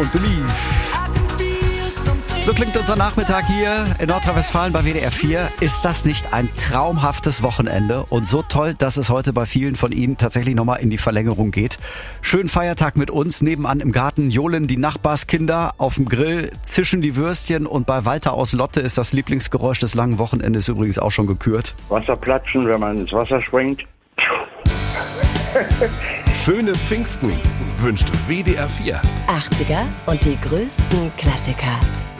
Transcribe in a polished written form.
und Believe. So klingt unser Nachmittag hier in Nordrhein-Westfalen bei WDR 4. Ist das nicht ein traumhaftes Wochenende? Und so toll, dass es heute bei vielen von Ihnen tatsächlich nochmal in die Verlängerung geht. Schönen Feiertag mit uns. Nebenan im Garten johlen die Nachbarskinder. Auf dem Grill zischen die Würstchen. Und bei Walter aus Lotte ist das Lieblingsgeräusch des langen Wochenendes übrigens auch schon gekürt. Wasserplatschen, wenn man ins Wasser springt. Schöne Pfingsten wünscht WDR 4. 80er und die größten Klassiker.